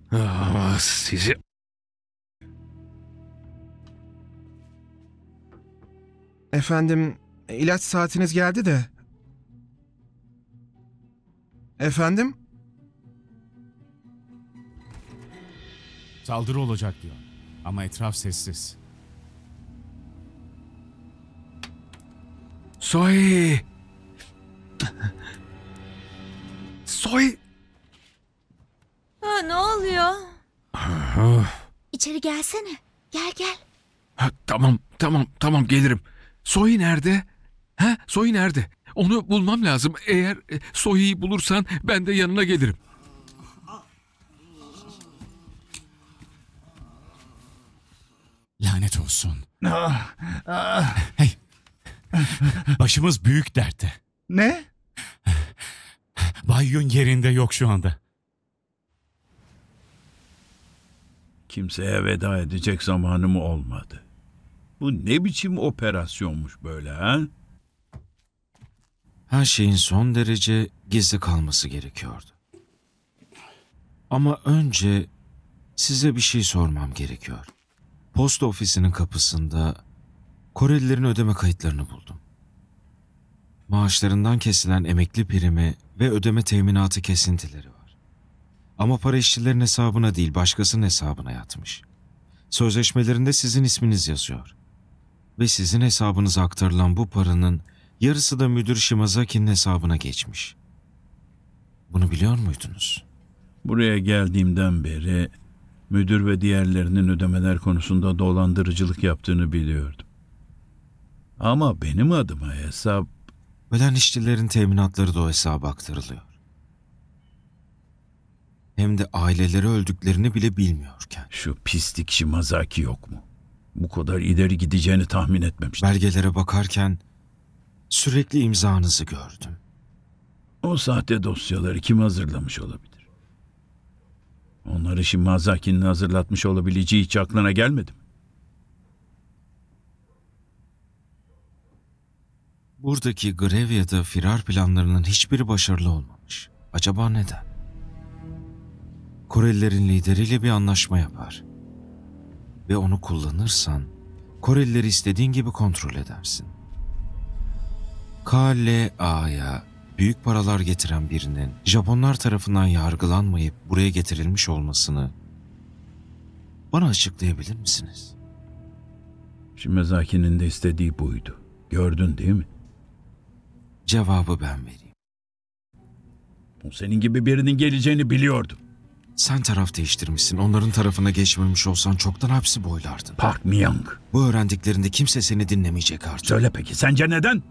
Sizi... Efendim, ilaç saatiniz geldi de. Efendim? Saldırı olacak diyor. Ama etraf sessiz. Soy! Soy! Ne oluyor? Ah, İçeri gelsene. Gel gel. tamam gelirim. Soy nerede? Ha, Soy nerede? Onu bulmam lazım. Eğer Soy'u bulursan ben de yanına gelirim. Lanet olsun. Hey. Başımız büyük dertte. Ne? Bay Yun yerinde yok şu anda. Kimseye veda edecek zamanım olmadı. Bu ne biçim operasyonmuş böyle ha? Her şeyin son derece gizli kalması gerekiyordu. Ama önce size bir şey sormam gerekiyor. Posta ofisinin kapısında Korelilerin ödeme kayıtlarını buldum. Maaşlarından kesilen emekli primi ve ödeme teminatı kesintileri var. Ama para işçilerin hesabına değil başkasının hesabına yatmış. Sözleşmelerinde sizin isminiz yazıyor. Ve sizin hesabınıza aktarılan bu paranın yarısı da müdür Shimazaki'nin hesabına geçmiş. Bunu biliyor muydunuz? Buraya geldiğimden beri müdür ve diğerlerinin ödemeler konusunda dolandırıcılık yaptığını biliyordum. Ama benim adıma hesap... Ölen işçilerin teminatları da o hesaba aktarılıyor. Hem de aileleri öldüklerini bile bilmiyorken. Şu pislik Shimazaki yok mu? Bu kadar ileri gideceğini tahmin etmemiştim. Belgelere bakarken sürekli imzanızı gördüm. O sahte dosyaları kim hazırlamış olabilir? Onları Shimazaki'nin hazırlatmış olabileceği hiç aklına gelmedi mi? Buradaki grev ya da firar planlarının hiçbiri başarılı olmamış. Acaba neden? Korelilerin lideriyle bir anlaşma yapar. Ve onu kullanırsan Korelileri istediğin gibi kontrol edersin. KLA'ya büyük paralar getiren birinin Japonlar tarafından yargılanmayıp buraya getirilmiş olmasını bana açıklayabilir misiniz? Shimazaki'nin de istediği buydu. Gördün değil mi? Cevabı ben vereyim. O senin gibi birinin geleceğini biliyordu. Sen taraf değiştirmişsin. Onların tarafına geçmemiş olsan çoktan hapsi boylardın. Park Myung. Bu öğrendiklerinde kimse seni dinlemeyecek artık. Söyle peki sence neden?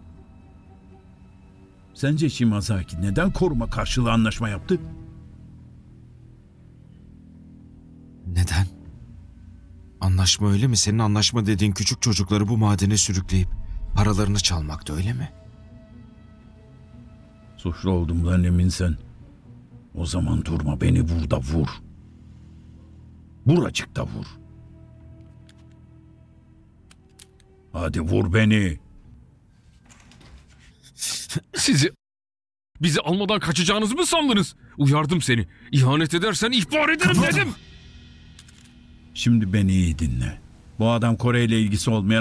Sence Shimazaki neden koruma karşılığı anlaşma yaptı? Neden? Anlaşma öyle mi? Senin anlaşma dediğin küçük çocukları bu madene sürükleyip paralarını çalmaktı öyle mi? Suçlu olduğumdan eminsen o zaman durma, beni burada vur. Buracıkta vur. Hadi vur beni. Bizi almadan kaçacağınızı mı sandınız? Uyardım seni. İhanet edersen ihbar ederim dedim. Şimdi beni iyi dinle. Bu adam Kore ile ilgisi olmayan